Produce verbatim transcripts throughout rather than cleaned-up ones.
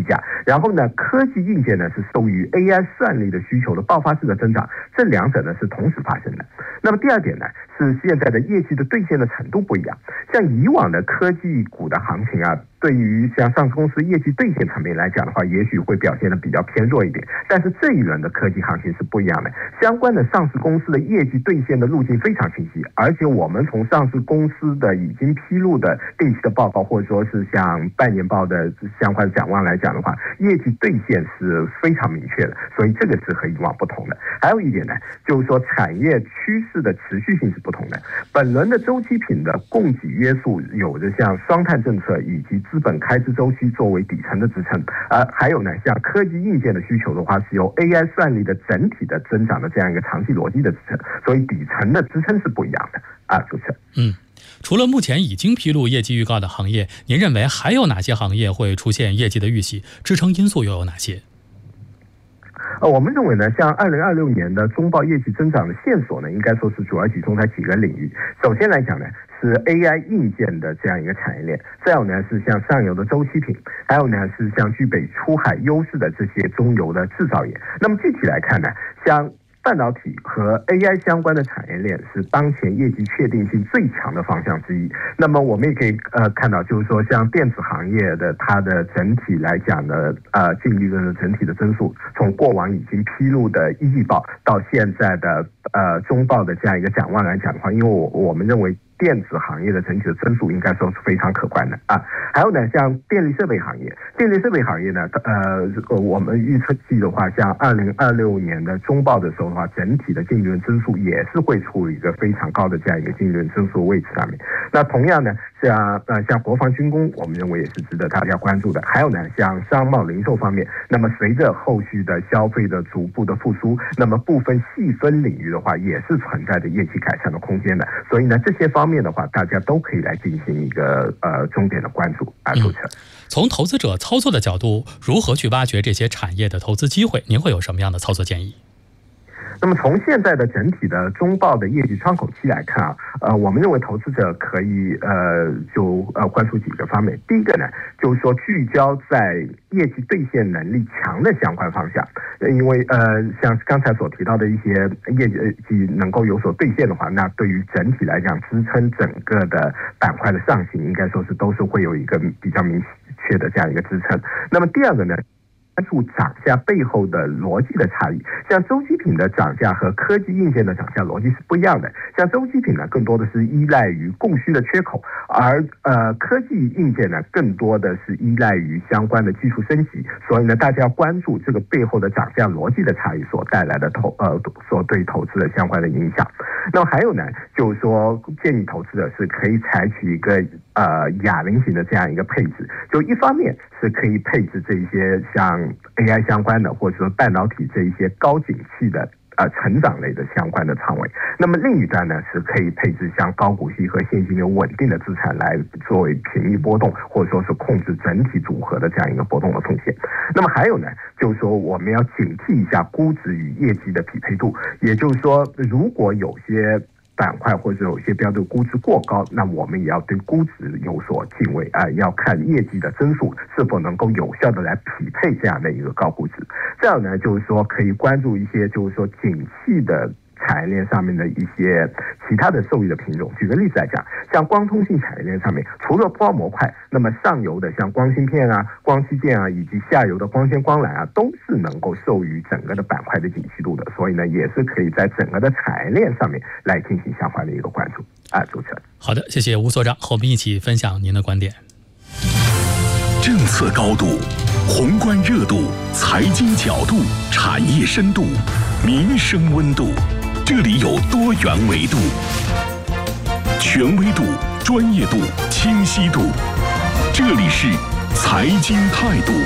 价，然后呢，科技硬件呢是受益于 A I 算力的需求的爆发式的增长，这两者呢是同时发生的。那么第二点呢，是现在的业绩的兑现的程度不一样，像以往的科技股的行情啊，对于像上市公司业绩兑现层面来讲的话，也许会表现的比较偏弱一点。但是这一轮的科技行情是不一样的，相关的上市公司的业绩兑现的路径非常清晰，而且我们从上市公司的已经披露的定期的报告，或者说是像半年报的相关展望来讲的话，业绩兑现是非常明确的，所以这个是和以往不同的。还有一点呢，就是说产业趋势的持续性是不同的。本轮的周期品的供给约束有着像双碳政策以及资本开支周期作为底层的支撑，而、呃、还有呢，像科技硬件的需求的话，是由 A I 算力的整体的增长的这样一个长期逻辑的支撑，所以底层的支撑是不一样的啊，主持人。 嗯，除了目前已经披露业绩预告的行业，您认为还有哪些行业会出现业绩的预喜？支撑因素又有哪些？ 呃，我们认为呢，像二零二六年的中报业绩增长的线索呢，应该说是主要集中在几个领域。首先来讲呢，是 A I 硬件的这样一个产业链，再有呢是像上游的周期品，还有呢是像具备出海优势的这些中游的制造业。那么具体来看呢，像半导体和 A I 相关的产业链是当前业绩确定性最强的方向之一。那么我们也可以呃看到，就是说像电子行业的它的整体来讲的呃净利润的整体的增速，从过往已经披露的一季报到现在的呃中报的这样一个展望来讲的话，因为我我们认为电子行业的整体的增速应该说是非常可观的啊。还有呢，像电力设备行业，电力设备行业呢，呃，我们预测计的话，像二零二六年的中报的时候的话，整体的净利润增速也是会处于一个非常高的这样一个净利润增速位置上面。那同样呢，像呃像国防军工，我们认为也是值得大家关注的。还有呢，像商贸零售方面，那么随着后续的消费的逐步的复苏，那么部分细分领域的话，也是存在着业绩改善的空间的。所以呢，这些方面的话，大家都可以来进行一个呃重点的关注啊，主持人。 从投资者操作的角度，如何去挖掘这些产业的投资机会？您会有什么样的操作建议？ 那么从现在的整体的中报的业绩窗口期来看啊，呃，我们认为投资者可以呃就呃关注几个方面。第一个呢，就是说聚焦在业绩兑现能力强的相关方向，因为呃像刚才所提到的一些业绩能够有所兑现的话，那对于整体来讲支撑整个的板块的上行，应该说是都是会有一个比较明确的这样一个支撑。那么第二个呢，关注涨价背后的逻辑的差异，像周期品的涨价和科技硬件的涨价逻辑是不一样的。像周期品呢，更多的是依赖于供需的缺口，而呃科技硬件呢，更多的是依赖于相关的技术升级。所以呢，大家要关注这个背后的涨价逻辑的差异所带来的投呃所对投资的相关的影响。那么还有呢，就是说建议投资者是可以采取一个呃哑铃型的这样一个配置，就一方面是可以配置这一些像 A I 相关的，或者说半导体这一些高景气的呃成长类的相关的仓位，那么另一端呢是可以配置像高股息和现金流稳定的资产来作为平抑波动，或者说是控制整体组合的这样一个波动的风险。那么还有呢，就是说我们要警惕一下估值与业绩的匹配度，也就是说如果有些板块或者有些标的估值过高，那我们也要对估值有所敬畏啊、呃，要看业绩的增速是否能够有效的来匹配这样的一个高估值。这样呢，就是说可以关注一些就是说景气的产业链上面的一些其他的受益的品种。举个例子来讲，像光通信产业链上面，除了光模块，那么上游的像光芯片啊、光器件啊，以及下游的光纤光缆啊，都是能够受于整个的板块的景气度的。所以呢，也是可以在整个的产业链上面来进行相关的一个关注啊。主持人， 好的，谢谢吴所长和我们一起分享您的观点。 政策高度、宏观热度、财经角度、产业深度、民生温度，这里有多元维度，权威度、专业度、清晰度，这里是财经态度。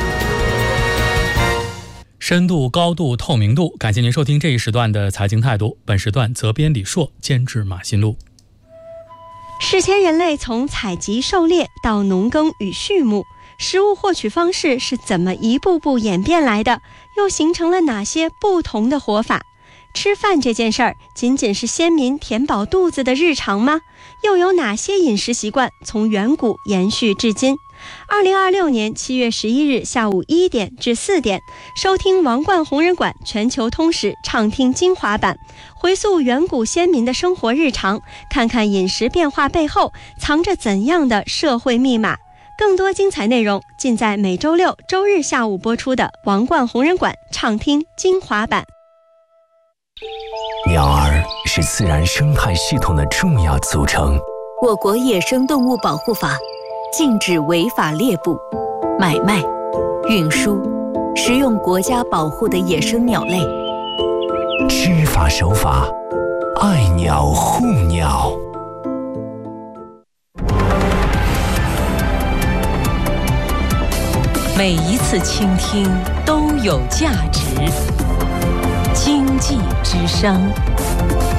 深度、高度、透明度，感谢您收听这一时段的财经态度。本时段责编李硕，监制马新路。 史前人类从采集狩猎到农耕与畜牧，食物获取方式是怎么一步步演变来的？又形成了哪些不同的活法？吃饭这件事儿，仅仅是先民填饱肚子的日常吗？又有哪些饮食习惯从远古延续至今？ 二零二六年七月十一日下午一点至四点，收听王冠红人馆全球通史畅听精华版，回溯远古先民的生活日常，看看饮食变化背后藏着怎样的社会密码。更多精彩内容尽在每周六、周日下午播出的王冠红人馆畅听精华版。 鸟儿是自然生态系统的重要组成。 我国野生动物保护法禁止违法猎捕、买卖、运输、食用国家保护的野生鸟类。 知法守法，爱鸟护鸟。 每一次倾听都有价值。经济之声。